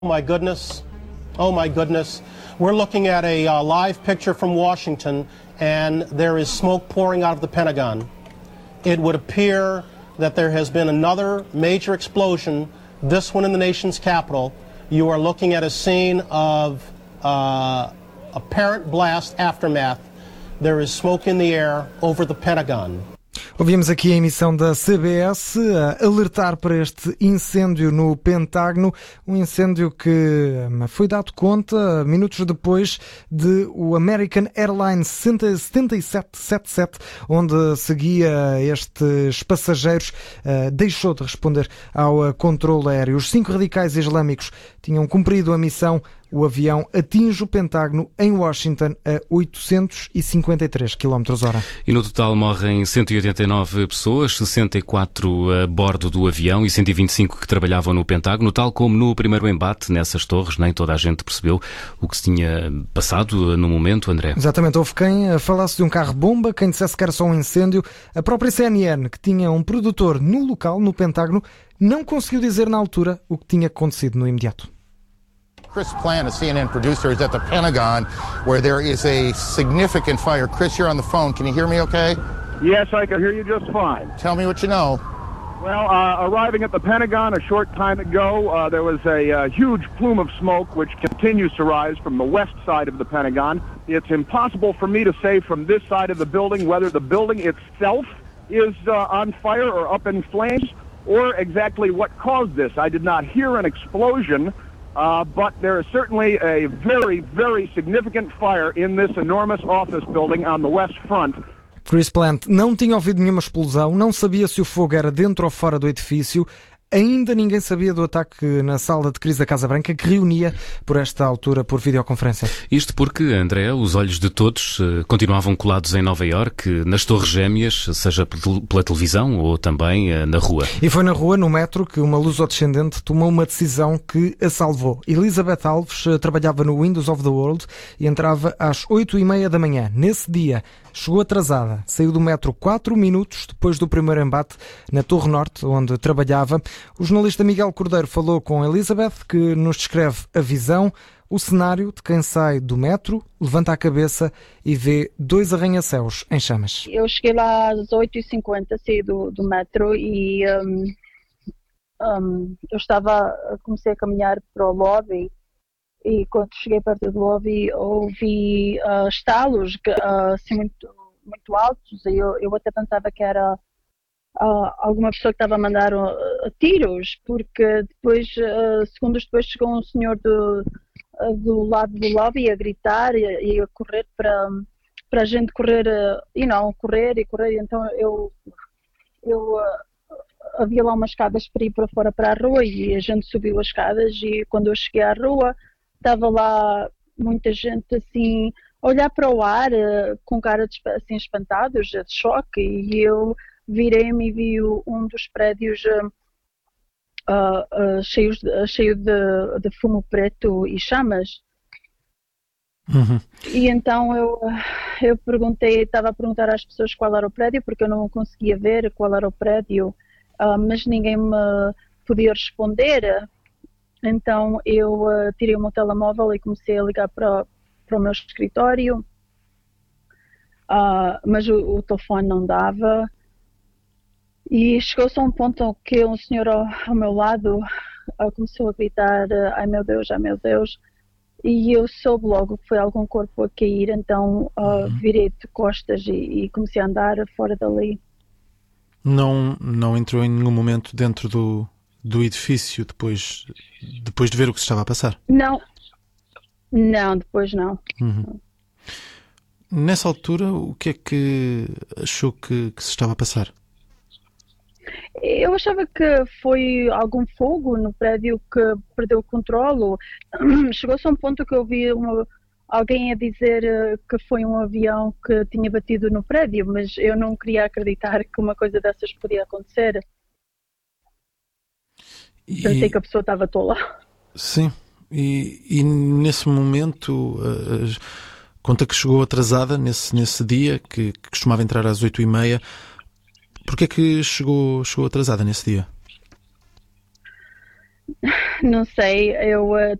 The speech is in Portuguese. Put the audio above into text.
my goodness. Oh my goodness. We're looking at a live picture from Washington, and there is smoke pouring out of the Pentagon. It would appear that there has been another major explosion, this one in the nation's capital. You are looking at a scene of apparent blast aftermath. There is smoke in the air over the Pentagon. Ouvimos aqui a emissão da CBS a alertar para este incêndio no Pentágono, um incêndio que foi dado conta minutos depois de o American Airlines 7777, onde seguia estes passageiros, deixou de responder ao controle aéreo. Os 5 radicais islâmicos tinham cumprido a missão. O avião atinge o Pentágono em Washington a 853 km/h. E no total morrem 189 pessoas, 64 a bordo do avião e 125 que trabalhavam no Pentágono, tal como no primeiro embate nessas torres. Nem toda a gente percebeu o que se tinha passado no momento, André. Exatamente, houve quem falasse de um carro-bomba, quem dissesse que era só um incêndio. A própria CNN, que tinha um produtor no local, no Pentágono, não conseguiu dizer na altura o que tinha acontecido no imediato. Chris Plant, a CNN producer, is at the Pentagon, where there is a significant fire. Chris, you're on the phone. Can you hear me okay? Yes, I can hear you just fine. Tell me what you know. Well, arriving at the Pentagon a short time ago, there was a huge plume of smoke which continues to rise from the west side of the Pentagon. It's impossible for me to say from this side of the building whether the building itself is on fire or up in flames, or exactly what caused this. I did not hear an explosion. But there is certainly a very, very significant fire in this enormous office building on the west front. Chris Plant não tinha ouvido nenhuma explosão, não sabia se o fogo era dentro ou fora do edifício. Ainda ninguém sabia do ataque na sala de crise da Casa Branca, que reunia por esta altura por videoconferência. Isto porque, André, os olhos de todos continuavam colados em Nova Iorque, nas Torres Gêmeas, seja pela televisão ou também na rua. E foi na rua, no metro, que uma luso-descendente tomou uma decisão que a salvou. Elizabeth Alves trabalhava no Windows of the World e entrava às 8h30 da manhã. Nesse dia, chegou atrasada. Saiu do metro 4 minutos depois do primeiro embate na Torre Norte, onde trabalhava. O jornalista Miguel Cordeiro falou com Elizabeth, que nos descreve a visão, o cenário de quem sai do metro, levanta a cabeça e vê 2 arranha-céus em chamas. Eu cheguei lá às 8h50, saí do metro e comecei a caminhar para o lobby. E quando cheguei perto do lobby, ouvi estalos assim muito altos. E eu até pensava que era alguma pessoa que estava a mandar tiros, porque depois, segundos depois, chegou um senhor do lado do lobby a gritar e a correr para a gente correr, correr e correr. Então eu havia lá umas escadas para ir para fora para a rua e a gente subiu as escadas e quando eu cheguei à rua, estava lá muita gente assim, a olhar para o ar, com cara assim espantados, de choque, e eu virei-me e vi um dos prédios cheio de fumo preto e chamas. Uhum. E então eu estava a perguntar às pessoas qual era o prédio, porque eu não conseguia ver qual era o prédio, mas ninguém me podia responder. Então eu tirei o meu telemóvel e comecei a ligar para o meu escritório, mas o telefone não dava. E chegou-se a um ponto que um senhor ao meu lado começou a gritar, ai meu Deus, e eu soube logo que foi algum corpo a cair, então virei de costas e comecei a andar fora dali. Não entrou em nenhum momento dentro do edifício depois de ver o que se estava a passar? Não, depois não. Uhum. Nessa altura, o que é que achou que se estava a passar? Eu achava que foi algum fogo no prédio que perdeu o controlo. Chegou-se a um ponto que eu vi alguém a dizer que foi um avião que tinha batido no prédio, mas eu não queria acreditar que uma coisa dessas podia acontecer. Pensei que a pessoa estava tola. Sim, e nesse momento, conta que chegou atrasada nesse dia, que costumava entrar às 8h30. Porquê é que chegou atrasada nesse dia? Não sei, eu